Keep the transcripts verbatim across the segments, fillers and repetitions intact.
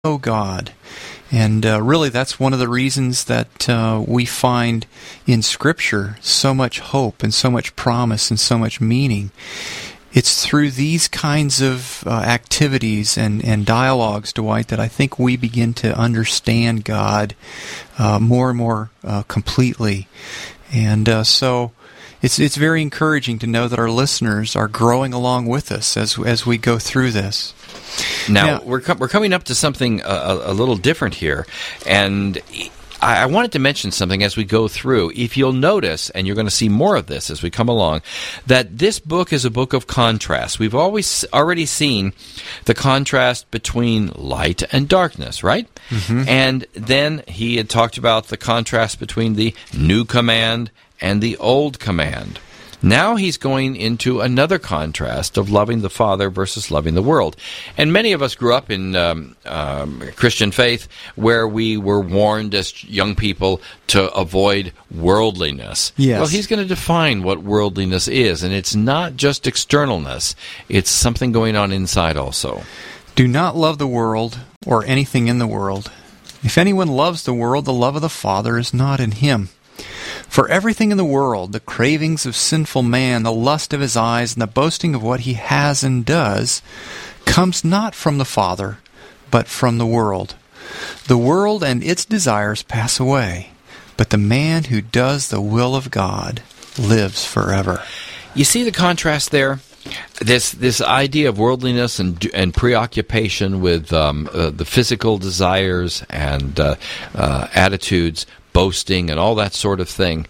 God. And uh, really, that's one of the reasons that uh, we find in Scripture so much hope and so much promise and so much meaning. It's through these kinds of uh, activities and, and dialogues, Dwight, that I think we begin to understand God uh, more and more uh, completely. And uh, so it's it's very encouraging to know that our listeners are growing along with us as as we go through this. Now, now we're com- we're coming up to something a, a little different here, and I, I wanted to mention something as we go through. If you'll notice, and you're going to see more of this as we come along, that this book is a book of contrast. We've always already seen the contrast between light and darkness, right? Mm-hmm. And then he had talked about the contrast between the new command and the old command. Now he's going into another contrast of loving the Father versus loving the world. And many of us grew up in um, um, Christian faith where we were warned as young people to avoid worldliness. Yes. Well, he's going to define what worldliness is, and it's not just externalness. It's something going on inside also. Do not love the world or anything in the world. If anyone loves the world, the love of the Father is not in him. For everything in the world, the cravings of sinful man, the lust of his eyes, and the boasting of what he has and does, comes not from the Father, but from the world. The world and its desires pass away, but the man who does the will of God lives forever. You see the contrast there? This this idea of worldliness and and preoccupation with um, uh, the physical desires and uh, uh, attitudes, boasting and all that sort of thing.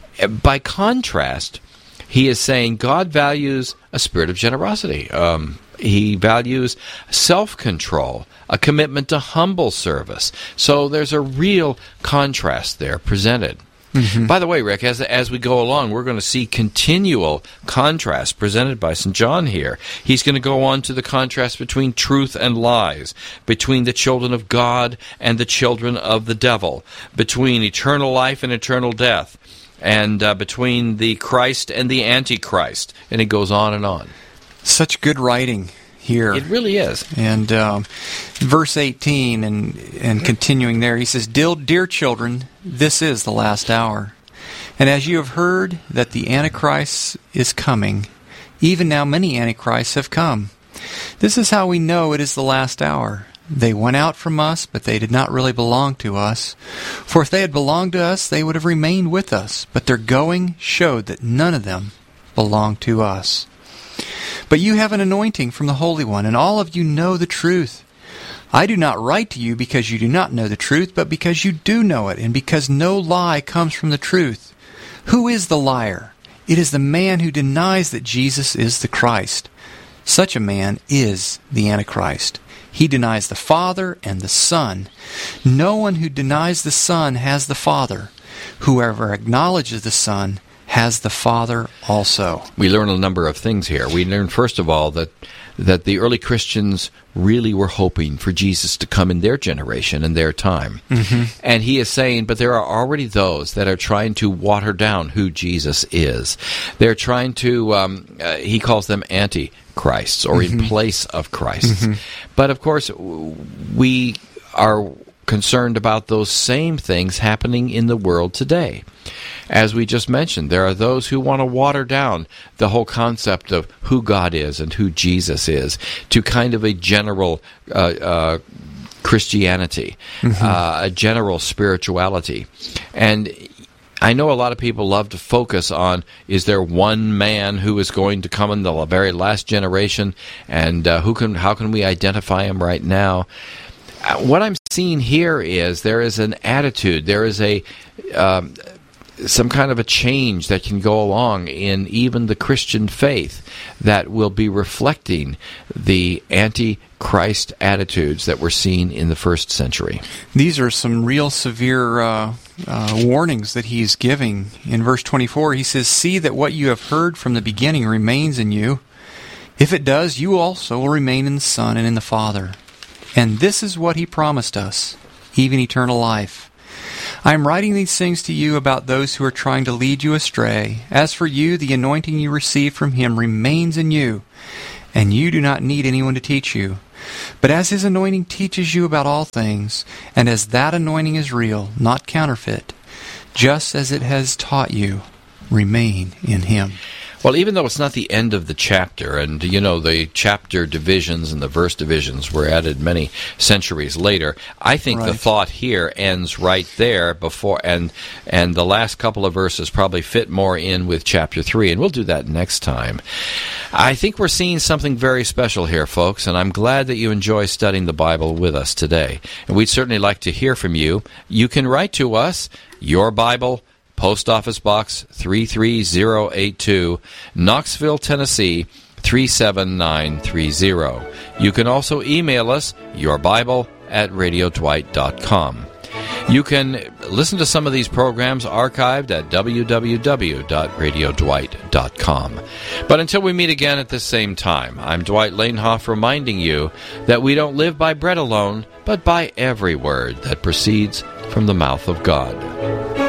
By contrast, he is saying God values a spirit of generosity. Um, he values self-control, a commitment to humble service. So there's a real contrast there presented. Mm-hmm. By the way, Rick, as as we go along, we're going to see continual contrast presented by Saint John here. He's going to go on to the contrast between truth and lies, between the children of God and the children of the devil, between eternal life and eternal death, and uh, between the Christ and the Antichrist. And it goes on and on. Such good writing here. It really is. And um, verse eighteen, and, and continuing there, he says, Dear, dear children, this is the last hour. And as you have heard that the Antichrist is coming, even now many Antichrists have come. This is how we know it is the last hour. They went out from us, but they did not really belong to us. For if they had belonged to us, they would have remained with us. But their going showed that none of them belonged to us. But you have an anointing from the Holy One, and all of you know the truth. I do not write to you because you do not know the truth, but because you do know it, and because no lie comes from the truth. Who is the liar? It is the man who denies that Jesus is the Christ. Such a man is the Antichrist. He denies the Father and the Son. No one who denies the Son has the Father. Whoever acknowledges the Son has the Father also. We learn a number of things here. We learn, first of all, that that the early Christians really were hoping for Jesus to come in their generation and their time. Mm-hmm. And he is saying, but there are already those that are trying to water down who Jesus is. They're trying to, um, uh, he calls them antichrists, or mm-hmm. in place of Christ. Mm-hmm. But of course, we are concerned about those same things happening in the world today. As we just mentioned, there are those who want to water down the whole concept of who God is and who Jesus is to kind of a general uh, uh, Christianity, mm-hmm. uh, a general spirituality. And I know a lot of people love to focus on, is there one man who is going to come in the very last generation, and uh, who can how can we identify him right now? What I'm seeing here is there is an attitude, there is a um, some kind of a change that can go along in even the Christian faith that will be reflecting the anti-Christ attitudes that were seen in the first century. These are some real severe uh, uh, warnings that he's giving. In verse twenty-four, he says, See that what you have heard from the beginning remains in you. If it does, you also will remain in the Son and in the Father. And this is what he promised us, even eternal life. I am writing these things to you about those who are trying to lead you astray. As for you, the anointing you received from him remains in you, and you do not need anyone to teach you. But as His anointing teaches you about all things, and as that anointing is real, not counterfeit, just as it has taught you, remain in Him. Well, even though it's not the end of the chapter, and, you know, the chapter divisions and the verse divisions were added many centuries later, I think Right. the thought here ends right there before, and and the last couple of verses probably fit more in with chapter three, and we'll do that next time. I think we're seeing something very special here, folks, and I'm glad that you enjoy studying the Bible with us today. And we'd certainly like to hear from you. You can write to us, Your Bible, Post Office Box three three zero eight two, Knoxville, Tennessee three seven nine three zero. You can also email us, yourbible at radio dwight dot com. You can listen to some of these programs archived at w w w dot radio dwight dot com. But until we meet again at the same time, I'm Dwight Lanehoff reminding you that we don't live by bread alone, but by every word that proceeds from the mouth of God.